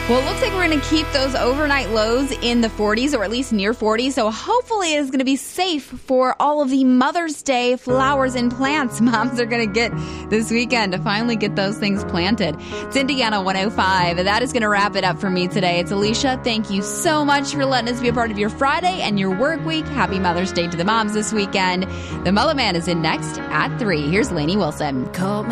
Well, it looks like we're going to keep those overnight lows in the 40s, or at least near 40. So hopefully it's going to be safe for all of the Mother's Day flowers and plants moms are going to get this weekend to finally get those things planted. It's Indiana 105. That is going to wrap it up for me today. It's Alicia. Thank you so much for letting us be a part of your Friday and your work week. Happy Mother's Day to the moms this weekend. The Mullet Man is in next at 3. Here's Lainey Wilson. Call me.